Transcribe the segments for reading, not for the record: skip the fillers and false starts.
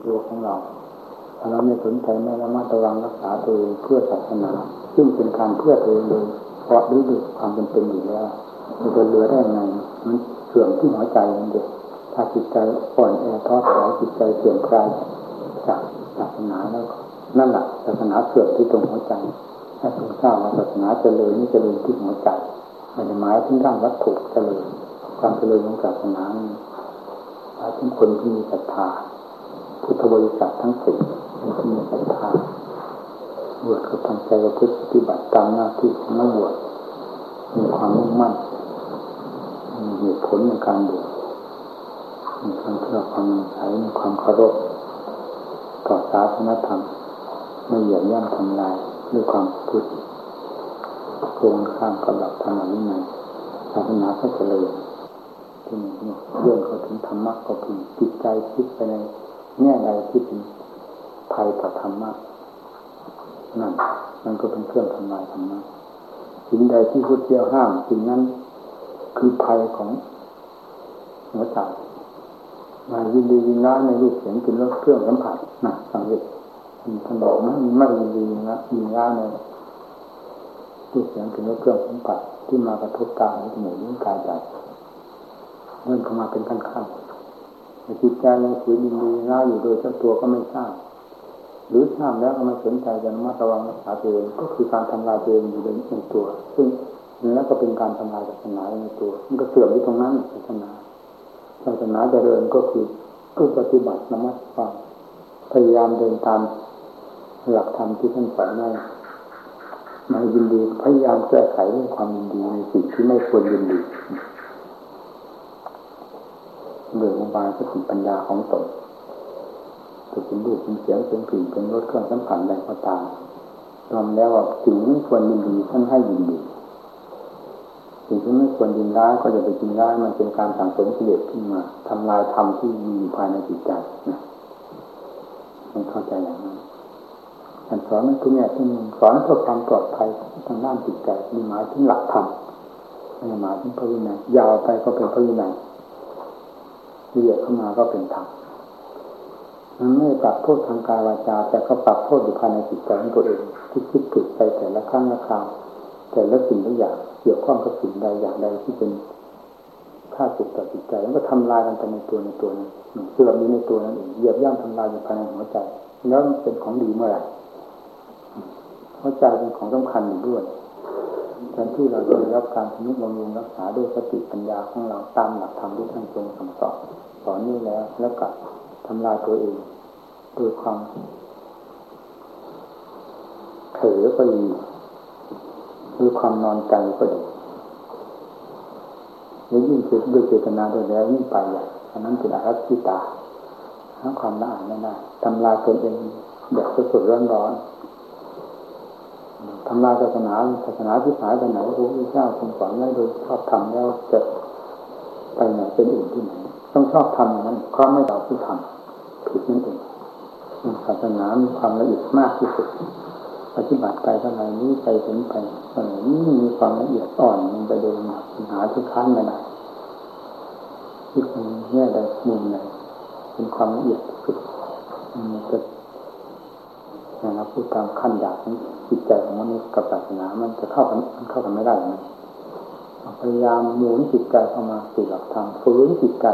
ตัวของเราถ้าเราไม่สนใจไม่ระมัดระวังรักษาตัวเองเพื่อศาสนาซึ่งเป็นการเพื่อตัวเองโดยเพราะด้วยความเป็นอยู่แล้วมันจะเหลือได้ไงมันเสื่อมที่หัวใจมันเด็กถ้าจิตใจอ่อนแอท้อถอยจิตใจเสื่อมคลายจากศาสนาแล้วนั่นแหละศาสนาเสื่อมที่ตรงหัวใจถ้าทรงทราบว่าศาสนาเจริญนี่เจริญที่หัวใจไม่ได้หมายถึงร่างวัตถุเจริญความเจริญของศาสนาหมายถึงคนที่มีศรัทธาพุทธบริษัททั้งสี่ที่มีศรัทธาบวชก็ตั้งใจประพฤติปฏิบัติตามหน้าที่ของนักบวชมีความมุ่งมั่นมีเหตุผลในการบวชมีความเชื่อความใช้มีความเคารพต่อศาสนธรรมไม่เหยียบย่ำทำลายด้วยความพูดโกงข้ามกับหลักธรรมวินัยศาสนาก็เจริญที่นี่เรื่องเขาถึงธรรมะก็คือจิตใจคิดไปในแง่ใดที่เป็นภัยต่อธรรมะนั่นมันก็เป็นเครื่องทำลายธรรมะสิ่งใดที่พุทธเจ้าห้ามสิ่งนั้นคือภัยของหัวใจมายินดียินร้ายในรูปเสียงกลิ่นรสเครื่องสัมผัสนะสังเวชท่านบอกนะไม่ยินดียินร้ายในรูปเสียงกลิ่นรสเครื่องสัมผัสที่มากระทบตาหูจมูกลิ้นกายใจเริ่มเข้ามาเป็นขั้นๆในจิตใจยังฝืนยินดีร้ายอยู่โดยเจ้าตัวก็ไม่ทราบหรือทราบแล้วก็ไม่สนใจจะระมัดระวังรักษาตัวเองก็คือการทำลายตัวเองอยู่ในตัวซึ่งนั่นก็เป็นการทำลายศาสนาในตัวมันก็เสื่อมที่ตรงนั้นศาสนาเจริญก็คือปฏิบัติระมัดระวังพยายามเดินตามหลักธรรมที่ท่านสอนไม่ยินดีพยายามแก้ไขเรื่องความยินดีในสิ่งที่ไม่ควรยินดีโดยอุบายสติปัญญาของตนจะเป็นรูปเป็นเสียงเป็นกลิ่นเป็นรสเครื่องสัมผัสใดก็ตามรวมแล้วว่าสิ่งที่ควรยินดีท่านให้ยินดีสิ่งที่ไม่ควรยินร้ายก็จะไปยินร้ายมันเป็นการสั่งสมกิเลสขึ้นมาทำลายธรรมที่มีอยู่ภายในจิตใจนะมันเข้าใจอย่างนั้นการสอนนั้นทุกอย่างที่สอนเพื่อความปลอดภัยทางด้านจิตใจมีหมายถึงหลักธรรมไม่หมายถึงพระวินัยยาวไปก็เป็นพระวินัยละเอียดเข้ามาก็เป็นธรรมมันไม่ปรับโทษทางกายวาจาแต่ก็ปรับโทษอยู่ภายในจิตใจของตัวเองที่คิดผิดไปแต่ละครั้งละคราวแต่ละสิ่งละอย่างเกี่ยวข้องกับสิ่งใดอย่างใดที่เป็นค่าสุขต่อจิตใจแล้วก็ทำลายกันไปในตัวนั้นเสื่อมนี้ในตัวนั้นเองเหยียบย่ำทำลายอยู่ภายในหัวใจแล้วมันเป็นของดีเมื่อไหร่หัวใจเป็นของสำคัญอยู่ด้วยแทนที่เราจะได้รับการทนุบำรุงรักษาด้วยสติปัญญาของเราตามหลักธรรมที่ท่านทรงสั่งสอนนี้แล้วก็ทำลายตัวเองโดยความเผลอก็ดีหรือความนอนใจก็ดีแล้วยิ่งคิดด้วยเจตนาโดยแล้วยิ่งไปใหญ่อันนั้นเป็นอรัตติตาทั้งความละอายไม่ได้ทำลายตนเองแบบสดๆร้อนๆทำลายศาสนาที่หายไปไหนพระพุทธเจ้าทรงสอนไว้โดยชอบทำแล้วจะไปไหนเป็นอื่นที่ไหนต้องชอบทำอย่างนั้นเพราะไม่ต่อผู้ทำผิดนั่นเองศาสนามีความละเอียดมากที่สุดปฏิบัติไปเท่าไหร่นี้ไปถึงไปเท่าไหร่นี้มีความละเอียดอ่อนลงไปโดยปัญหาทุกขั้นไม่ได้ที่คนแง่ใดมุมไหนเป็นความละเอียดสุดมันจะเราพูดตามขั้นหยาบของจิตใจของมนุษย์กับศาสนามันจะเข้ากันไม่ได้นะพยายามหมุนจิตใจเข้ามาสู่หลักธรรมฝืนจิตใจ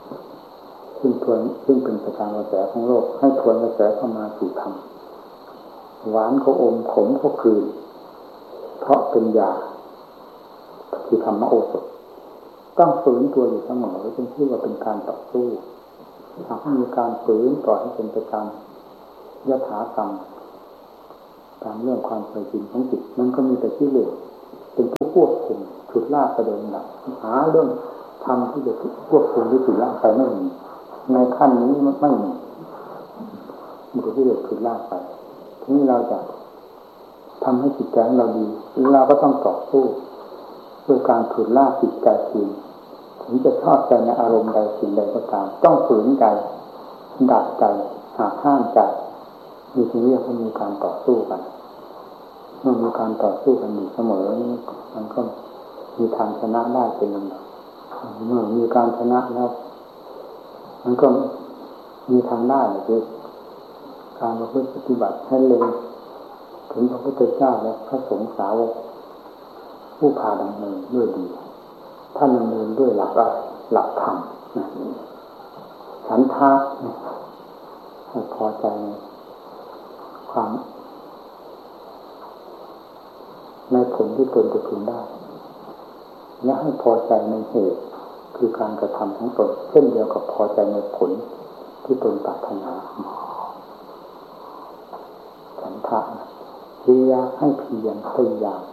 ซึ่งเป็นประการกระแสของโลกให้ทวนกระแสเข้ามาสู่ธรรมหวานก็อมขมก็คืนเพราะเป็นยาคือธรรมโอสถต้องฝืนตัวอยู่เสมอจึงชื่อว่าเป็นการต่อสู้หากมีการฝืนต่อให้เป็นไปตามยถากรรมตามเรื่องความเคยชินของจิตมันก็มีแต่กิเลสเป็นผู้ควบคุมฉุดลากไปโดยลำดับหาเรื่องธรรมที่จะควบคุมหรือฉุดลากไปไม่มีในขั้นนี้ไม่มีมันก็กิเลสฉุดลากไปทีนี้เราจะทำให้จิตใจของเราดีเราก็ต้องต่อสู้ด้วยการฉุดลากจิตใจคืนถึงจะชอบใจในอารมณ์ใดสิ่งใดก็ตามต้องฝืนใจดัดใจหากห้ามใจมีที่เรียกว่ามีการต่อสู้กันเมื่อมีการต่อสู้กันอยู่เสมอมันก็มีทางชนะได้เป็นลำดับเมื่อมีการชนะแล้วมันก็มีทางได้คือการประพฤติปฏิบัติให้เล็งถึงพระพุทธเจ้าและพระสงฆ์สาวกผู้พาดำเนินด้วยดีท่านดำเนินด้วยหลักธรรมฉันทะให้พอใจความในผลที่ตนจะพึงได้และให้พอใจในเหตุคือการกระทำของตนเช่นเดียวกับพอใจในผลที่ตนปรารถนาฉันทะวิริยะให้เพียรพยายาม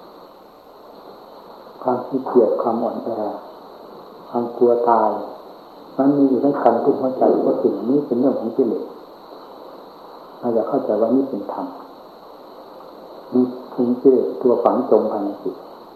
ความขี้เกียจความอ่อนแอความกลัวตายมันมีอยู่ในกันทุกหัวใจเพราะสิ่งนี้เป็นเรื่องของกิเลสเราจะเข้าใจว่านี่เป็นธรรมนี่เป็นกิเลสตัวฝังจมภายในจิต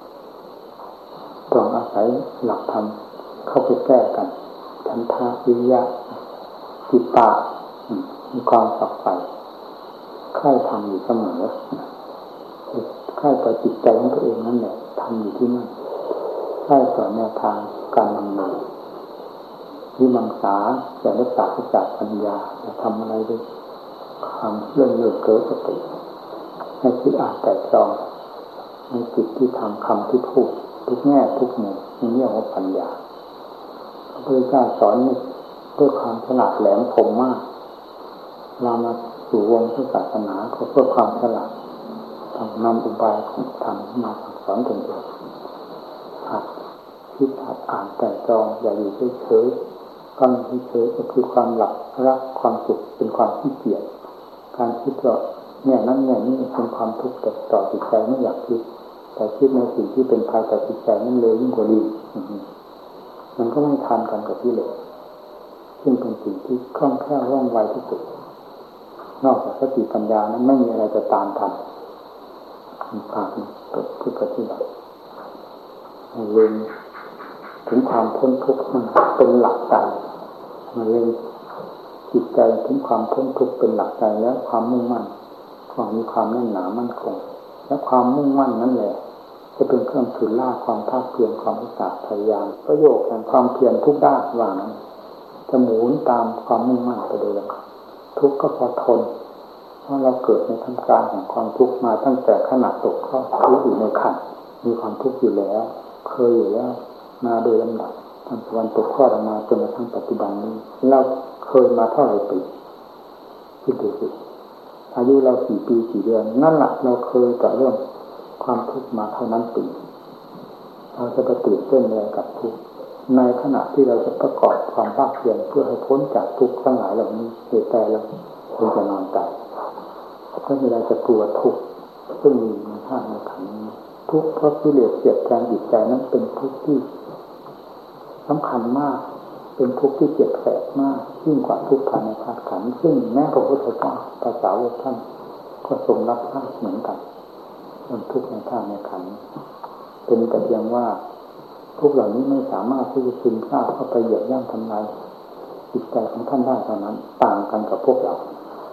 ต้องอาศัยหลักธรรมเข้าไปแก้กันฉันทะวิริยะจิตตะมีความฝักใฝ่ใคร่ทำอยู่เสมอใคร่ต่อจิตใจของตัวเองนั่นแหละทำอยู่ที่นั่นใคร่ต่อแนวทางการดำเนินวิมังสาแต่รักษาจากปัญญาจะทำอะไรด้วยความเลื่อนเกิดสติให้คิดอ่านแต่จองในจิตที่ทำคำที่พูดทุกแง่ทุกมุมนี่เรียกว่าปัญญาพระพุทธเจ้าสอนด้วยความฉลาดแหลมคมมากเรามาสู่วงพุทธศาสนาก็เพื่อความฉลาดต้องนำอุบายของธรรมมาสอนตนเองหัดคิดหัดอ่านแต่จองอย่าอยู่เฉยๆความเฉยๆก็คือความหลับรักความสุขเป็นความขี้เกียจการคิดว่าเนี่ยนั้นเนี่ยนี่เป็นความทุกข์ต่อจิตใจไม่อยากคิดแต่คิดในสิ่งที่เป็นภัยต่อจิตใจนั่นเลยยิ่งกว่าดีมันก็ไม่ทันกันกับที่เลยซึ่งเป็นสิ่งที่คล่องแคล่วว่องไวที่สุดนอกจากสติปัญญานั้นไม่มีอะไรจะตามทันภาคนี้คือปฏิบัติเรียนถึงความพ้นทุกข์มันเป็นหลักใจมาเรียนจิตใจถึงความพ้นทุกข์เป็นหลักใจแล้วความมุ่งมั่นความมีความแน่นหนามั่นคงและความมุ่งมั่นนั่นแหละจะเป็นเครื่องถือล่าความภาคเพียรความอุตสาห์พยายามประโยชน์แห่งความเพียรทุกด้านว่านั้นจะหมุนตามความมุ่งมั่นไปโดยลำดับทุกข์ก็พอทนเพราะเราเกิดในท่ามกลางของความทุกข์มาตั้งแต่ขณะตกข้อทุกข์อยู่ในขันมีความทุกข์อยู่แล้วเคยอยู่แล้วมาโดยลำดับตั้งแต่วันตกข้อออกมาจนกระทั่งปัจจุบันนี้เราเคยมาเท่าไหร่ปีคิดดูสิอายุเรากี่ปีกี่เดือนนั่นแหละเราเคยต่อเรื่องความทุกข์มาเท่านั้นปีเราจะไปตื่นเต้นอะไรกับทุกข์ในขณะที่เราจะประกอบความภาคเพียรเพื่อให้พ้นจากทุกข์ทั้งหลายเหล่านี้เหตุใดเราควรจะนอนใจก็ไม่ได้จะกลัวทุกข์ซึ่งมีในท่าในขันนี้ทุกข์เพราะกิเลสเสียดแทงจิตใจนั้นเป็นทุกข์ที่สำคัญมากเป็นทุกข์ที่เจ็บแสบมากยิ่งกว่าทุกข์ภายในธาตุขันธ์ซึ่งแม้พระพุทธเจ้าพระสาวกท่านก็ทรงรับทราบเหมือนกันเรื่องทุกข์ในธาตุในขันธ์เป็นแต่เพียงว่าทุกข์เหล่านี้ไม่สามารถที่จะซึมซาบเข้าไปเหยียบย่ำทำลายจิตใจของท่านได้เท่านั้นต่างกันกับพวกเรา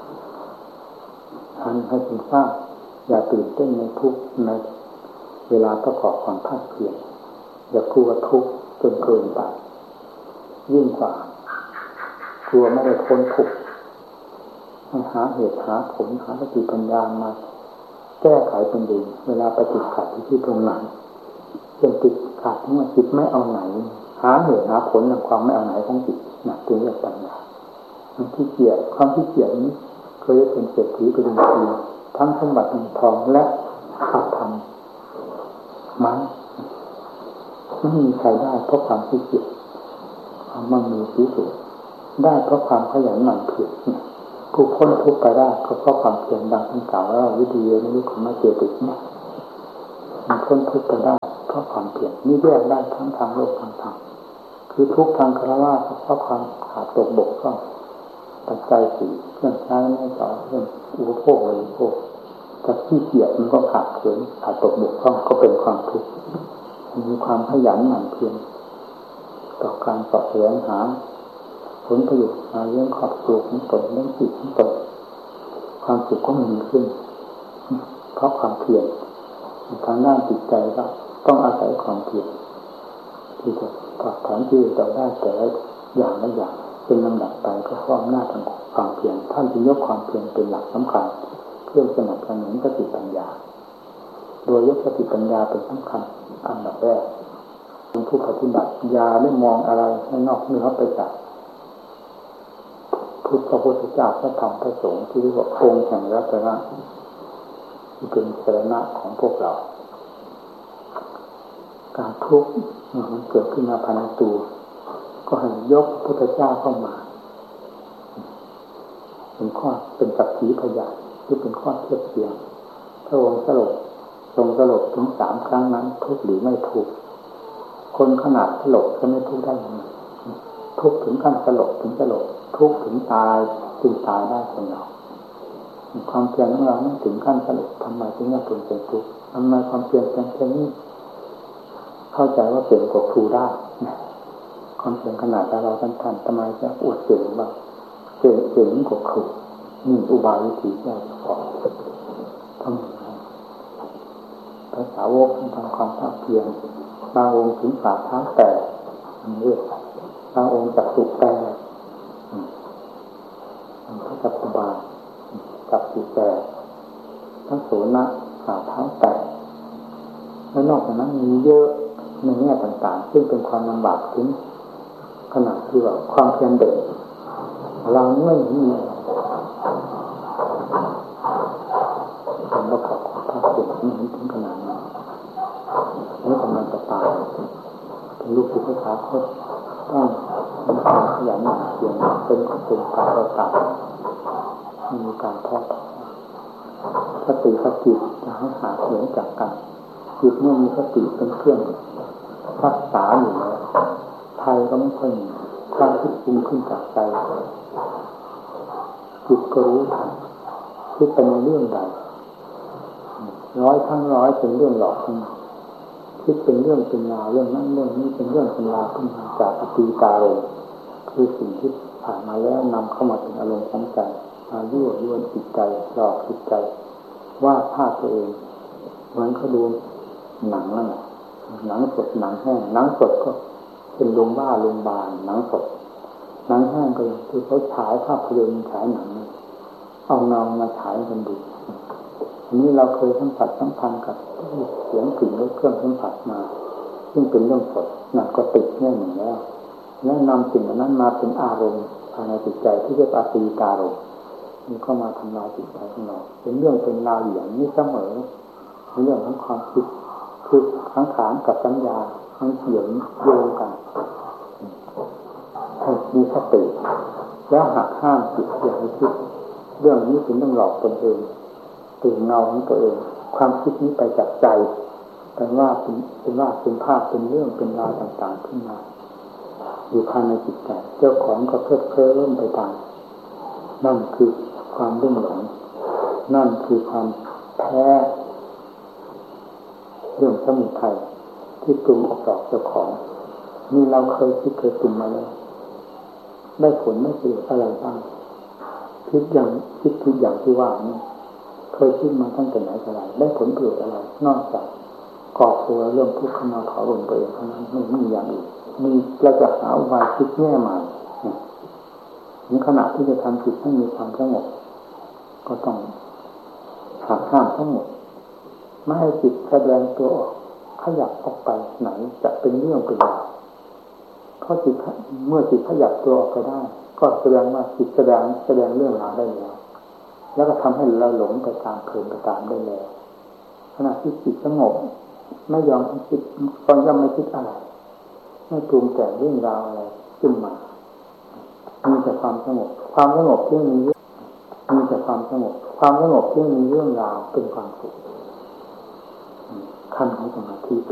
ท่านให้ซึมซาบอย่าตื่นเต้นในทุกข์ในเวลาประกอบความภาคเพียรอย่ากลัวทุกข์จนเกินไปยิ่งกว่ากลัวไม่ได้พ้นทุกข์ให้หาเหตุหาผลหาสติปัญญามาแก้ไขเป็นดีเวลาไปติดขัดที่ตรงไหนเป็นติดขัดเมื่อจิตไม่เอาไหนหาเหตุหาผลในความไม่เอาไหนของจิตนะถึงเรียกปัญญามันขี้เกียจความขี้เกียจนี้เคยเป็นเศรษฐีเป็นดินทีทั้งสมบัติเงินทองและขัดทำมันไม่มีใครได้เพราะความขี้เกียจความมั่งมีสีสุดได้เพราะความขยันหมั่นเพียรผู้พ้นทุกข์ไปได้ก็เพราะความเพียรดังที่กล่าวว่าวิธีเยในยุคของมาเจติกเนี่ยมันพ้นทุกข์ไปได้เพราะความเพียรนี่แยกได้ทั้งทางโลกทางธรรมคือทุกข์ทางฆราวาสเพราะความขาดตกบกพร่องปัจจัยสี่เครื่องใช้ไม่ต่อเครื่องอุปโภคบริโภคแต่ขี้เกียจมันก็ขาดเขินขาดตกบกพร่องก็เป็นความทุกข์มีความขยันหมั่นเพียรต่อการสอบแสวงหาผลประโยชน์มาเรื่องครอบครัวของตนเรื่องจิตของตนความสุขก็มีขึ้นเพราะความเพียรทางด้านจิตใจก็ต้องอาศัยความเพียรที่จะถอดถอนที่จะได้แต่ละอย่างละอย่างเป็นลำดับไปก็เพราะอำนาจของความเพียรท่านจึงยกความเพียรเป็นหลักสำคัญเพื่อสนับสนุนสติปัญญาโดยยกสติปัญญาเป็นสำคัญอันดับแรกเป็นผู้ปฏิบัติอย่าได้มองอะไรให้นอกเหนือไปจากพระพุทธเจ้าพระธรรมพระสงฆ์ที่เรียกว่าองค์แห่งรัตนะที่เป็นสรณะของพวกเราการทุกข์มันเกิดขึ้นมาภายในตัวก็ให้ยกพระพุทธเจ้าเข้ามาเป็นข้อเป็นสักขีพยานหรือเป็นข้อเทียบเทียงพระองค์ทรงสลบถึง3 ครั้งนั้นทุกข์หรือไม่ทุกข์คนขนาดสลบจะไม่ทุกข์ได้ยังไงทุกข์ถึงขั้นสลบถึงสลบทุกข์ถึงตายจึงตายได้คนเราความเพียรของเราถึงขั้นสลบทำไมถึงไม่เป็นทุกข์ทำไมความเพียรแค่นี้เข้าใจว่าเก่งกว่าครูได้ความเพียรขนาดเราท่านทำไมจะอวดเก่งบ้างเก่งกว่าครูนี่อุบายวิธีแก้เฉพาะทำภาษาวกทำความภาคเพียรบางองค์ถึงฝ่าเท้าแตกเรื่อยบางองค์จับสุกแตกพระจักรบาลจับสุกแตกพระโสนะฝ่าเท้าแตกและนอกจากนั้นมีเยอะในแง่ต่างๆซึ่งเป็นความลำบากถึงขนาดที่ว่าความเพียรเด็กเราไม่มีความประกอบของภาคเพียรไม่เห็นถึงขนาดนั้นนี่กำลังจะตายเป็นลูกศิษย์พระสาคตต้องมีความขยันหมั่นเพียรเป็นการประกาศมีการทอดสติกับจิตจะให้หาเสียงจากกันจิตเมื่อมีสติเป็นเครื่องรักษาอยู่แล้วภัยก็ไม่ค่อยมีความคิดปรุงขึ้นจากใจจิตก็รู้ทันคิดไปในเรื่องใด100 ครั้ง 100เป็นเรื่องหลอกขึ้นมาคิดเป็นเรื่องเป็นราวเรื่องนั้นเรื่องนี้เป็นเรื่องเป็นราวขึ้นมาจากอตีตาลมคือสิ่งที่ผ่านมาแล้วนำเข้ามาเป็นอารมณ์ของใจมายั่วยวนจิตใจหลอกจิตใจว่าภาพตัวเองเหมือนเขาดูหนังนั่นแหละหนังสดหนังแห้งหนังสดก็เป็นโรงบ้าโรงพยาบาลหนังสดหนังแห้งก็คือเขาฉายภาพยนตร์ฉายหนังเอาเงามาฉายกันดูอันนี้เราเคยสัมผัสสัมพันธ์กับเสียงกลิ่นรสเครื่องสัมผัสมาซึ่งเป็นเรื่องสดนั่นก็ติดแน่หนึ่งแล้วแล้วนำสิ่งนั้นมาเป็นอารมณ์ภายในจิตใจที่เรียกอาตีตารมณ์มันเข้ามาทำลายจิตใจของเราเป็นเรื่องเป็นราวอย่างนี้เสมอในเรื่องของความคิดคือสังขารกับสัญญามันเกี่ยวโยงกันให้มีสติแล้วหักห้ามจิตอย่าให้คิดเรื่องนี้เป็นต้องหลอกตนเองตื่นเงาของตัวเองความคิดนี้ไปจากใจแต่ว่าเป็นภาพเป็นเรื่องเป็นราวต่างๆขึ้นมาอยู่ภายในจิตใจเจ้าของก็เพลิดเพลินไปตามนั่นคือความรุ่มหลงนั่นคือความแพ้เรื่องสมุทัยที่ปรุงออกดอกเจ้าของนี่เราเคยคิดเคยปรุงมาแล้วได้ผลไม่เสียอะไรบ้างคิดอย่างที่ว่านี่เคยคิดมาตั้งแต่ไหนแต่ไรได้ผลประโยชน์อะไรนอกจากก่อตัวเรื่องทุกข์ขึ้นมาเผาลนตัวเองเท่านั้นไม่มีอย่างอื่นมีเราจะหาอุบายคิดแง่ใหม่ในขณะที่จะทำจิตให้มีความสงบก็ต้องหักห้ามทั้งหมดไม่ให้จิตแสดงตัวออกขยับออกไปไหนจะเป็นเรื่องเป็นราวเพราะจิตเมื่อจิตขยับตัวออกไปได้ก็แสดงว่าจิตแสดงเรื่องราวได้แล้วก็ทำให้เราหลงไปตามเพลินไปตามได้แล้วขณะที่จิตสงบไม่ยอมคิดก็ย่อมไม่คิดอะไรไม่ปรุงแต่งเรื่องราวอะไรขึ้นมามีแต่ความสงบที่มีแต่ความสงบที่มีเรื่องราวเป็นความสุขขั้นของสมาธิ